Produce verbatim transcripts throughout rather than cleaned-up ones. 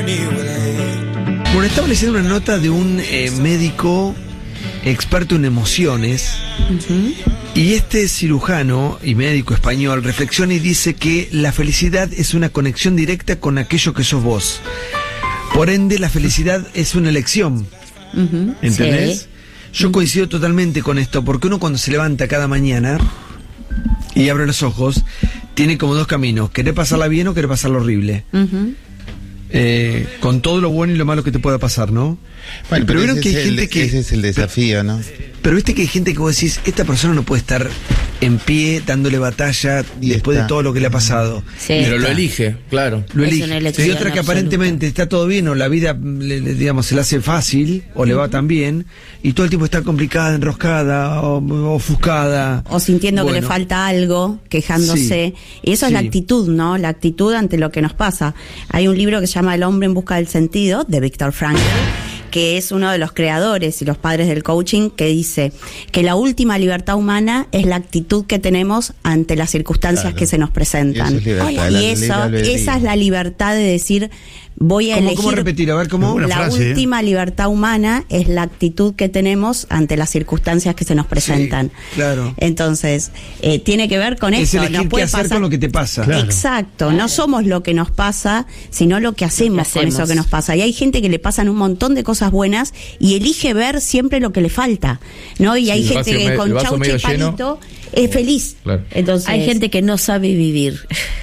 Bueno, estaba leyendo una nota de un eh, médico experto en emociones. Uh-huh. Y este cirujano y médico español reflexiona y dice que la felicidad es una conexión directa con aquello que sos vos. Por ende, la felicidad es una elección. Uh-huh. ¿Entendés? Sí. Yo coincido totalmente con esto, porque uno cuando se levanta cada mañana y abre los ojos, tiene como dos caminos: querer pasarla bien o querer pasarla horrible. Uh-huh. Eh, con todo lo bueno y lo malo que te pueda pasar, ¿no? Bueno, pero, pero vieron que hay gente el, que... Ese es el desafío, ¿no? Pero viste que hay gente que vos decís, esta persona no puede estar en pie dándole batalla y después está. de todo lo que le ha pasado. Sí, pero está. lo elige, claro. Lo elige. Y otra que absoluta. aparentemente está todo bien, o la vida, le, le, digamos, se le hace fácil, o uh-huh. le va tan bien, y todo el tiempo está complicada, enroscada, o ofuscada. O sintiendo bueno. que le falta algo, quejándose. Sí. Y eso sí. es la actitud, ¿no? La actitud ante lo que nos pasa. Hay un libro que se llama El hombre en busca del sentido, de Viktor Frankl, que es uno de los creadores y los padres del coaching, que dice que la última libertad humana es la actitud que tenemos ante las circunstancias claro. que se nos presentan. Y eso, es libertad, y eso esa es la libertad de decir, voy a ¿Cómo, elegir... ¿Cómo repetir? A ver, ¿cómo? La frase, última ¿eh? libertad humana es la actitud que tenemos ante las circunstancias que se nos presentan. Sí, claro. Entonces, eh, tiene que ver con es eso. Elegir no puede qué hacer pasar con lo que te pasa. Claro. Exacto. No somos lo que nos pasa, sino lo que hacemos, lo que hacemos con eso que nos pasa. Y hay gente que le pasan un montón de cosas buenas y elige ver siempre lo que le falta, ¿no? Y sí, hay gente que me, con chaucha y palito es feliz. Claro. Entonces, hay gente que no sabe vivir.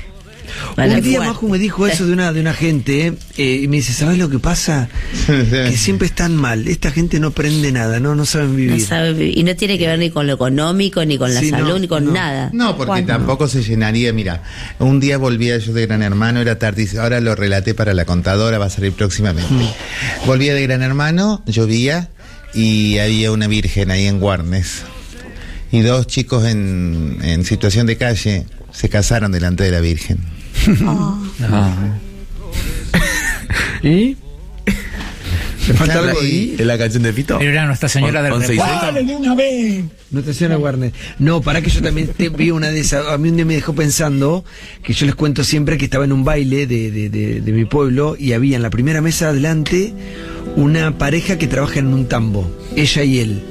Un día Maju me dijo eso de una de una gente eh, y me dice, ¿sabes lo que pasa? Que siempre están mal. Esta gente no aprende nada, no no saben vivir. No sabe vivir. Y no tiene que ver ni con lo económico, ni con la sí, salud, no, ni con no. nada. No, porque ¿Cuándo? tampoco se llenaría. Mira, un día volvía yo de Gran Hermano, era tarde, ahora lo relaté para la contadora, va a salir próximamente. Mm. Volvía de Gran Hermano, llovía y había una virgen ahí en Guarnes. Y dos chicos en, en situación de calle se casaron delante de la virgen. Oh. No. ¿Y? ¿Te falta algo ahí? ¿Es la canción de Fito? Pero era Nuestra Señora del Repuesto. de una vez! Nuestra Señora sí. Warner. No, para que yo también te vi una de esas. A mí un día me dejó pensando que yo les cuento siempre que estaba en un baile de, de, de, de mi pueblo y había en la primera mesa adelante una pareja que trabaja en un tambo, ella y él.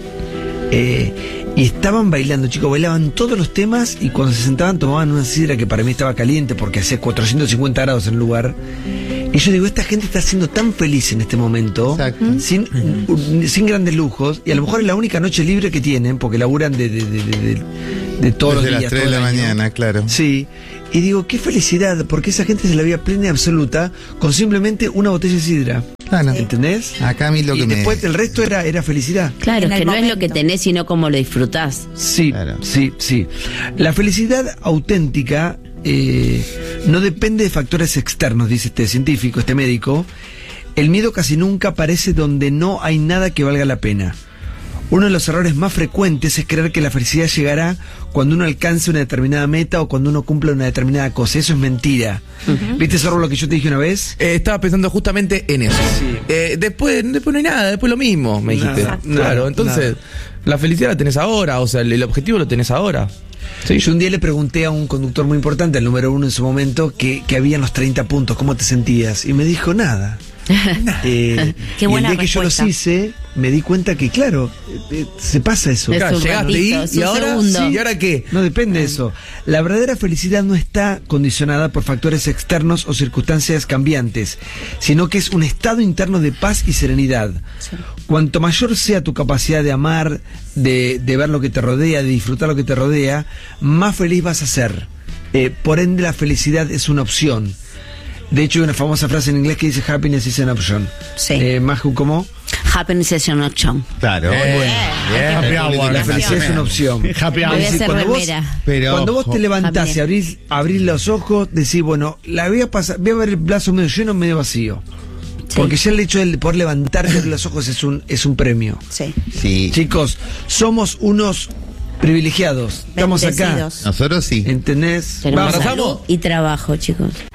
Eh, y estaban bailando, chicos, bailaban todos los temas y cuando se sentaban tomaban una sidra que para mí estaba caliente porque hacía cuatrocientos cincuenta grados en el lugar. Y yo digo, esta gente está siendo tan feliz en este momento, sin, uh-huh. sin grandes lujos, y a lo mejor es la única noche libre que tienen porque laburan de, de, de, de, de, de todos los días. Desde las tres de la mañana, claro. Sí. Y digo, qué felicidad, porque esa gente se la veía plena y absoluta con simplemente una botella de sidra. Claro. ¿Entendés? Acá a mí lo y que después me... el resto era, era felicidad. Claro, es que no es lo que tenés, sino cómo lo disfrutás. Sí, claro. sí, sí. La felicidad auténtica eh, no depende de factores externos, dice este científico, este médico. El miedo casi nunca aparece donde no hay nada que valga la pena. Uno de los errores más frecuentes es creer que la felicidad llegará cuando uno alcance una determinada meta o cuando uno cumple una determinada cosa. Eso es mentira. Uh-huh. ¿Viste, Zorro, lo que yo te dije una vez? Eh, estaba pensando justamente en eso. Sí. Eh, después, después no hay nada, después lo mismo, me dijiste. Nada, claro, nada, entonces, nada. La felicidad la tenés ahora, o sea, el, el objetivo lo tenés ahora. Sí. Yo un día le pregunté a un conductor muy importante, el número uno en su momento, que, que habían los treinta puntos, ¿cómo te sentías? Y me dijo, nada. Eh, Qué y buena el día que respuesta. yo los hice, me di cuenta que, claro, eh, se pasa eso. Claro, llegaste ahí y ahora, sí, ¿y ahora qué? No depende de eso. La verdadera felicidad no está condicionada por factores externos o circunstancias cambiantes, sino que es un estado interno de paz y serenidad. Sí. Cuanto mayor sea tu capacidad de amar, de, de ver lo que te rodea, de disfrutar lo que te rodea, más feliz vas a ser. Eh, por ende, la felicidad es una opción. De hecho, hay una famosa frase en inglés que dice happiness is an option. Sí. Eh, Maju, ¿cómo? Happiness is an option. Claro. Eh, bueno. Yeah. Happy hour. La felicidad es una opción. Happy hour. Voy a hacer cuando vos, pero, cuando vos te levantás y abrís, abrís los ojos, decís, bueno, la voy a pasar, voy a ver el vaso medio lleno o medio vacío. Sí. Porque ya el hecho de poder levantarte y abrir los ojos es un, es un premio. Sí. Sí. Chicos, somos unos privilegiados. Estamos acá. Nosotros sí. ¿Entendés? Tenemos Vamos. salud y trabajo, chicos.